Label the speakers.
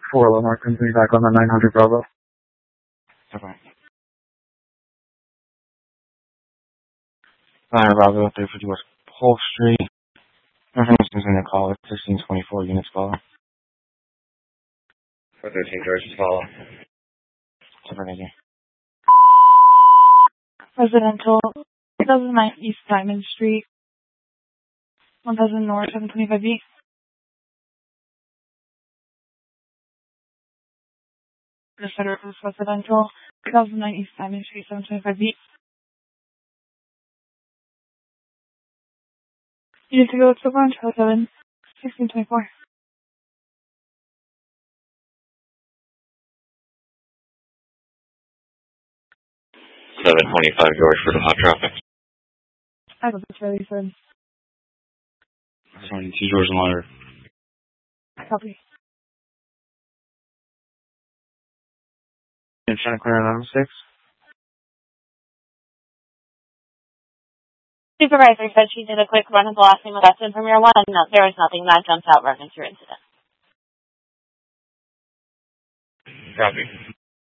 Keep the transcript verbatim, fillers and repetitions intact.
Speaker 1: four Lamar, continue back on the nine hundred Bravo.
Speaker 2: Okay. nine Bravo, three fifty West Polk Street. Information is in the call. It's sixteen twenty-four units follow.
Speaker 3: four thirteen George's follow.
Speaker 2: Thank you.
Speaker 4: Residential, two thousand nine East Diamond Street, one thousand North, seven twenty-five B. The Federal Residential, two thousand nine East Diamond Street, seven twenty-five B. You need to go to one two seven, sixteen twenty-four.
Speaker 3: seven twenty-five George for the hot traffic.
Speaker 4: I thought that's really good.
Speaker 2: Sorry, two George Water.
Speaker 4: Copy.
Speaker 2: And trying to clear on six.
Speaker 5: Supervisor said she did a quick run of the last name of Dustin from your one, and no, there was nothing that jumped out reference to your incident.
Speaker 3: Copy.